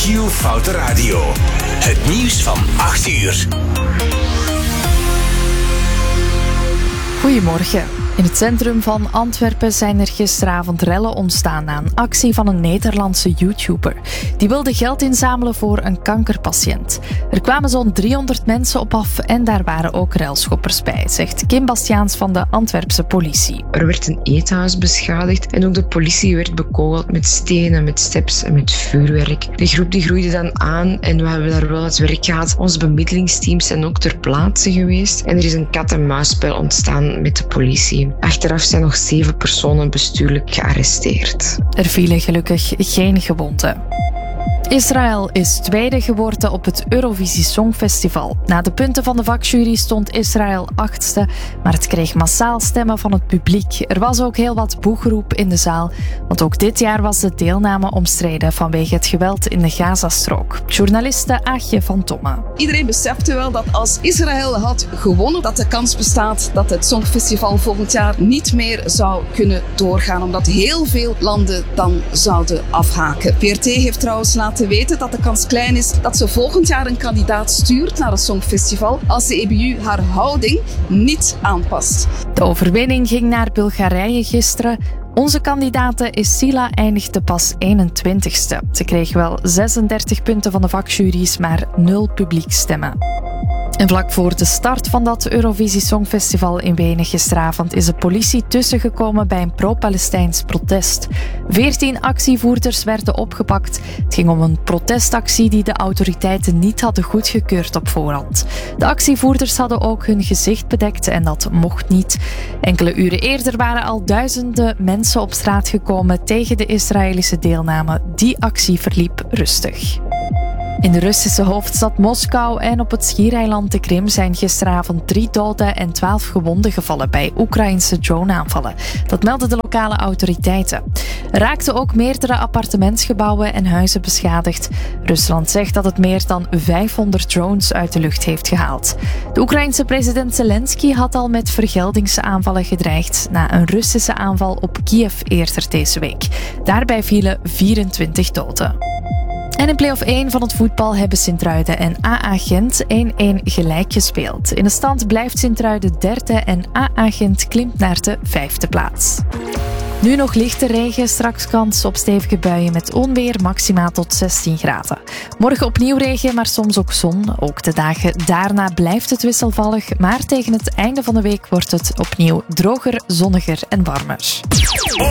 Giel Foute Radio. Het nieuws van 8 uur. Goedemorgen. In het centrum van Antwerpen zijn er gisteravond rellen ontstaan na een actie van een Nederlandse YouTuber. Die wilde geld inzamelen voor een kankerpatiënt. Er kwamen zo'n 300 mensen op af en daar waren ook relschoppers bij, zegt Kim Bastiaans van de Antwerpse politie. Er werd een eethuis beschadigd en ook de politie werd bekogeld met stenen, met steps en met vuurwerk. De groep die groeide dan aan en we hebben daar wel het werk gehad. Onze bemiddelingsteams zijn ook ter plaatse geweest en er is een kat-en-muisspel ontstaan met de politie. Achteraf zijn nog 7 personen bestuurlijk gearresteerd. Er vielen gelukkig geen gewonden. Israël is tweede geworden op het Eurovisie Songfestival. Na de punten van de vakjury stond Israël 8e, maar het kreeg massaal stemmen van het publiek. Er was ook heel wat boegeroep in de zaal, want ook dit jaar was de deelname omstreden vanwege het geweld in de Gazastrook. Journaliste Aagje van Tomme. Iedereen besefte wel dat als Israël had gewonnen, dat de kans bestaat dat het Songfestival volgend jaar niet meer zou kunnen doorgaan, omdat heel veel landen dan zouden afhaken. VRT heeft trouwens laten weten dat de kans klein is dat ze volgend jaar een kandidaat stuurt naar het Songfestival als de EBU haar houding niet aanpast. De overwinning ging naar Bulgarije gisteren. Onze kandidate Sila eindigde pas 21ste. Ze kreeg wel 36 punten van de vakjuries, maar 0 publiekstemmen. En vlak voor de start van dat Eurovisie Songfestival in Wenen gisteravond is de politie tussengekomen bij een pro-Palestijns protest. 14 actievoerders werden opgepakt. Het ging om een protestactie die de autoriteiten niet hadden goedgekeurd op voorhand. De actievoerders hadden ook hun gezicht bedekt en dat mocht niet. Enkele uren eerder waren al duizenden mensen op straat gekomen tegen de Israëlische deelname. Die actie verliep rustig. In de Russische hoofdstad Moskou en op het schiereiland de Krim zijn gisteravond 3 doden en 12 gewonden gevallen bij Oekraïnse drone-aanvallen. Dat melden de lokale autoriteiten. Er raakten ook meerdere appartementsgebouwen en huizen beschadigd. Rusland zegt dat het meer dan 500 drones uit de lucht heeft gehaald. De Oekraïense president Zelensky had al met vergeldingsaanvallen gedreigd na een Russische aanval op Kiev eerder deze week. Daarbij vielen 24 doden. En in play-off 1 van het voetbal hebben Sint-Truiden en AA Gent 1-1 gelijk gespeeld. In de stand blijft Sint-Truiden derde en AA Gent klimt naar de 5e plaats. Nu nog lichte regen, straks kans op stevige buien met onweer, maximaal tot 16 graden. Morgen opnieuw regen, maar soms ook zon. Ook de dagen daarna blijft het wisselvallig, maar tegen het einde van de week wordt het opnieuw droger, zonniger en warmer.